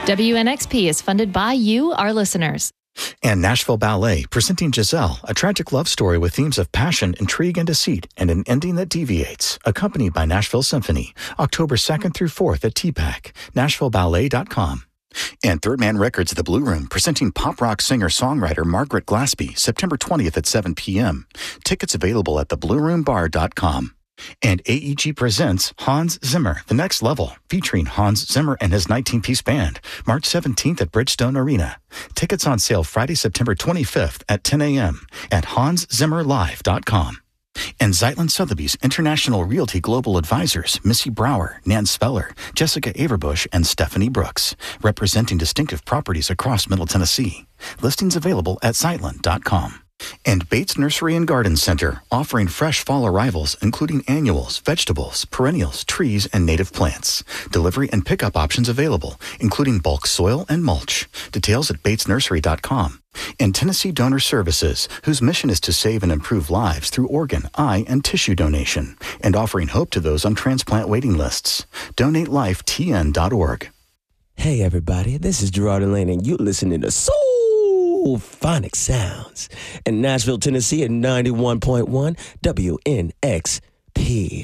WNXP is funded by you, our listeners. And Nashville Ballet, presenting Giselle, a tragic love story with themes of passion, intrigue, and deceit, and an ending that deviates, accompanied by Nashville Symphony, October 2nd through 4th at TPAC, NashvilleBallet.com. And Third Man Records, The Blue Room, presenting pop rock singer-songwriter Margaret Glaspie, September 20th at 7 p.m. Tickets available at theblueroombar.com. And AEG presents Hans Zimmer, The Next Level, featuring Hans Zimmer and his 19-piece band, March 17th at Bridgestone Arena. Tickets on sale Friday, September 25th at 10 a.m. at hanszimmerlive.com. And Zeitlin Sotheby's International Realty Global Advisors, Missy Brower, Nan Speller, Jessica Averbush, and Stephanie Brooks, representing distinctive properties across Middle Tennessee. Listings available at zeitlin.com. And Bates Nursery and Garden Center, offering fresh fall arrivals, including annuals, vegetables, perennials, trees, and native plants. Delivery and pickup options available, including bulk soil and mulch. Details at batesnursery.com. And Tennessee Donor Services, whose mission is to save and improve lives through organ, eye, and tissue donation, and offering hope to those on transplant waiting lists. DonateLifeTN.org. Hey, everybody, this is Gerard Lane, and you're listening to Phonic Sounds in Nashville, Tennessee at 91.1 WNXP.